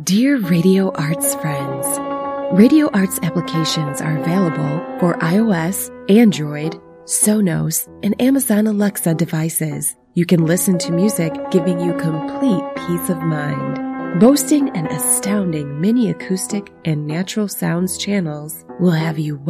Dear Radio Arts friends, Radio Arts applications are available for iOS, Android, Sonos, and Amazon Alexa devices. You can listen to music, giving you complete peace of mind. Boasting an astounding mini acoustic and natural sounds channels will have you